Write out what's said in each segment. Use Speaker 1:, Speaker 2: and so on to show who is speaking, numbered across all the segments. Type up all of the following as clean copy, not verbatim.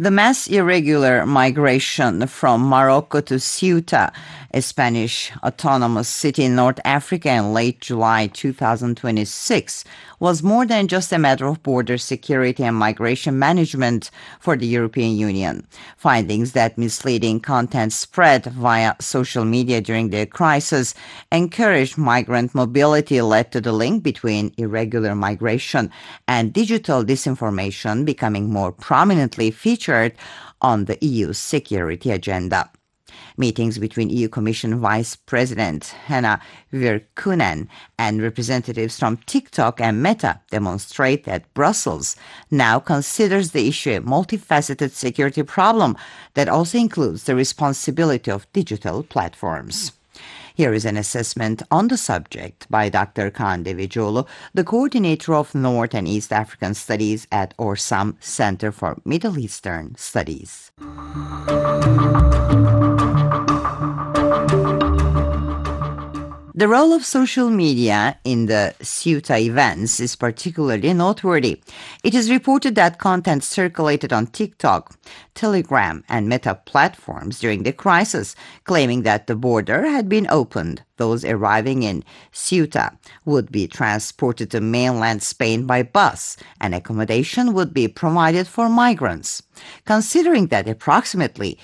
Speaker 1: The mass irregular migration from Morocco to Ceuta, a Spanish autonomous city in North Africa in late July 2026, was more than just a matter of border security and migration management for the European Union. Findings that misleading content spread via social media during the crisis encouraged migrant mobility led to the link between irregular migration and digital disinformation becoming more prominently featured on the EU's security agenda. Meetings between EU Commission Vice President Hanna Virkkunen and representatives from TikTok and Meta demonstrate that Brussels now considers the issue a multifaceted security problem that also includes the responsibility of digital platforms. Here is an assessment on the subject by Dr. Kaan Devecioğlu, the coordinator of North and East African Studies at Orsam Center for Middle Eastern Studies. The role of social media in the Ceuta events is particularly noteworthy. It is reported that content circulated on TikTok, Telegram, and Meta platforms during the crisis, claiming that the border had been opened. Those arriving in Ceuta would be transported to mainland Spain by bus, and accommodation would be provided for migrants. Considering that approximately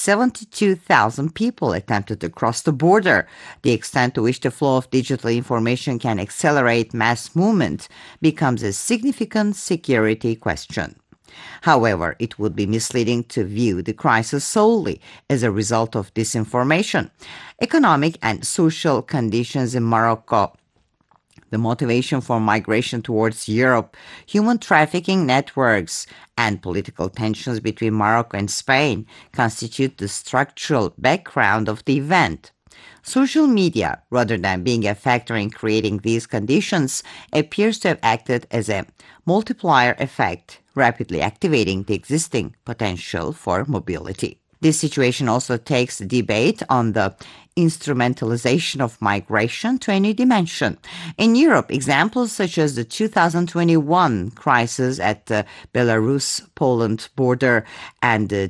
Speaker 1: 72,000 people attempted to cross the border, the extent to which the flow of digital information can accelerate mass movement becomes a significant security question. However, it would be misleading to view the crisis solely as a result of disinformation. Economic and social conditions in Morocco, the motivation for migration towards Europe, human trafficking networks, and political tensions between Morocco and Spain constitute the structural background of the event. Social media, rather than being a factor in creating these conditions, appears to have acted as a multiplier effect, rapidly activating the existing potential for mobility. This situation also takes the debate on the instrumentalization of migration to a new dimension. In Europe, examples such as the 2021 crisis at the Belarus-Poland border and the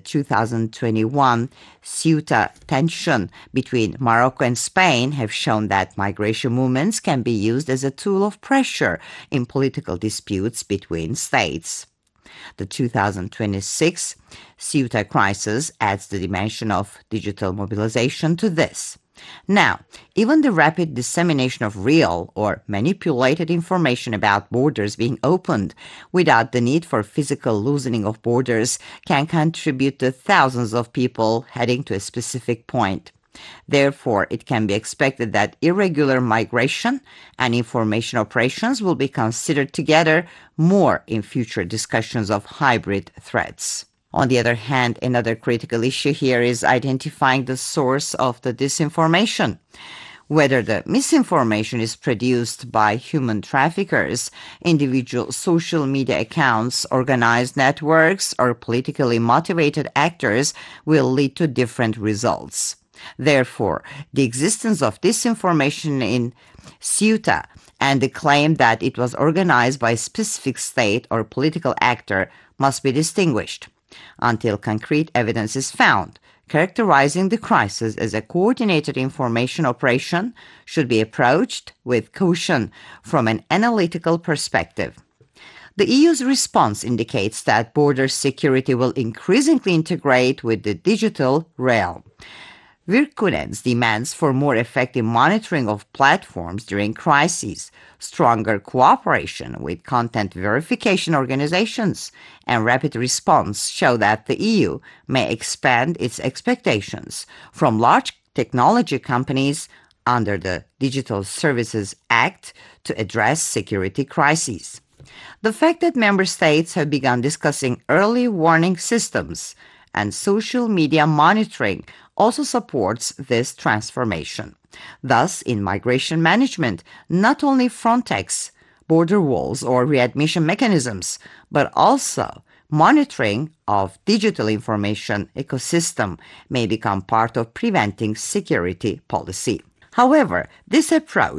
Speaker 1: 2021 Ceuta tension between Morocco and Spain have shown that migration movements can be used as a tool of pressure in political disputes between states. The 2026 Ceuta crisis adds the dimension of digital mobilization to this. Now, even the rapid dissemination of real or manipulated information about borders being opened without the need for physical loosening of borders can contribute to thousands of people heading to a specific point. Therefore, it can be expected that irregular migration and information operations will be considered together more in future discussions of hybrid threats. On the other hand, another critical issue here is identifying the source of the disinformation. Whether the misinformation is produced by human traffickers, individual social media accounts, organized networks, or politically motivated actors will lead to different results. Therefore, the existence of disinformation in Ceuta and the claim that it was organized by a specific state or political actor must be distinguished until concrete evidence is found. Characterizing the crisis as a coordinated information operation should be approached with caution from an analytical perspective. The EU's response indicates that border security will increasingly integrate with the digital realm. Virkkunen's demands for more effective monitoring of platforms during crises, stronger cooperation with content verification organizations, and rapid response show that the EU may expand its expectations from large technology companies under the Digital Services Act to address security crises. The fact that member states have begun discussing early warning systems and social media monitoring also supports this transformation. Thus, in migration management, not only Frontex, border walls, or readmission mechanisms, but also monitoring of digital information ecosystem may become part of preventing security policy. However, this approach